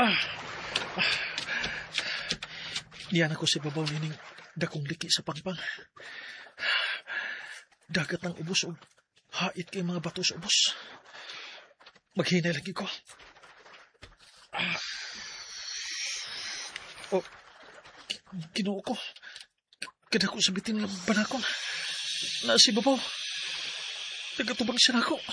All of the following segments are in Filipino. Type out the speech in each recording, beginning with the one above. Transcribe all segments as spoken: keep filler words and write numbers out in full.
Ah, ah. Diyan ako sa babaw nining dakong liki sa pangpang. Dagat ng ubos o hait kay mga bato sa ubos. Maghinay lagi ko. Ah. Oh, kinuo ko. Kada ko sabitin ng banakon. Na si babaw. Nagatubang siya ako.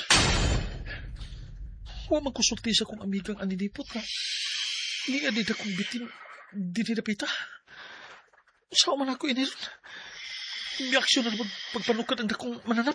Huwag magkusulti sa kong amigang aninipot na ni adida kong bitin dinidapita. Saan man ako iniron? May aksyon na pag, pagpanukat ang dakong mananap.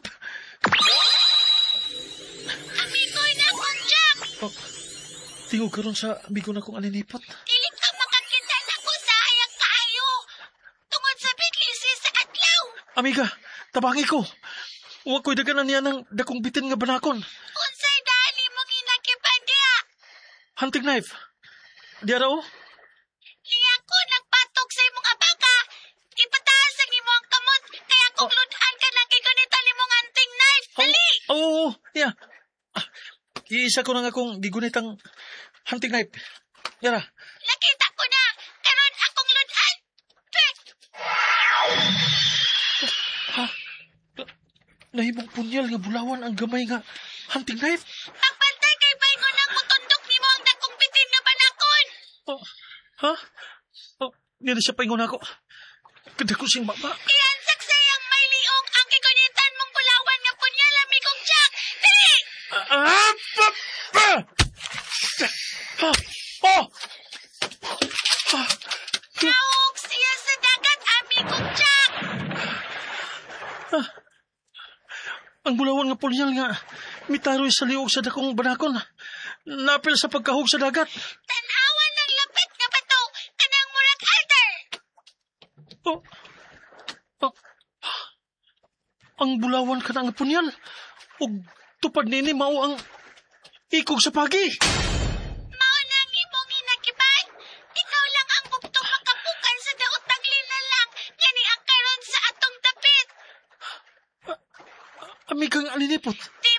Amigo na akong Jack! Oh, tingog ka ron sa amigo na kong aninipot. Dili ka makakita na ko sa hayang kayo. Tungod sa biglisi sa adlaw. Amiga, tabangi ko. Huwag ko'y daganan niya ng dakong bitin nga banakon. Unsay dali mo ginakipan diya? Hunting knife. Diya raw? Liya ko nagpatok sa imong abaka. Ipataas ang imong kamot. Kaya kung Oh. ludan ka lang kay ganito limong hunting knife. Dali! Oo, oh, oh, yeah. Ah, iisa ko na nga kong gigunitang hunting knife. Yara. Nakita ko na. Karon akong ludan. Pek! Ha? Nahimong punyal nga bulawan ang gamay nga hunting knife. Pagpantay kay Paingon ang mutundok ni mo ang dakong bitin nga banakon. Oh, ha? Oh, nila siya paingon ako. Kada ko sing baba. Iyan saksayang may liong ang kikunitan mong bulawan nga punyal, amigong Jack. Dali! Ah! Pa! Pa! Ha! Oh! Ha! Naog siya sa dagat, amigong Jack. Ang bulawan nga punyal nga mitaroy sa liog sa dakong banakon. Napil sa pagkahog sa dagat. Tanawan ng lapit nga bato. Kanang murag altar. Oh. Oh. Ang bulawan ka na nga punyal. O tupad nini mao ang ikog sa pagi. Mao nang imong ginakiban. Ikaw lang ang buktong makapukan sa daot ng linalang. Gani ang karon sa atong dapit. Amigang alinipot. Di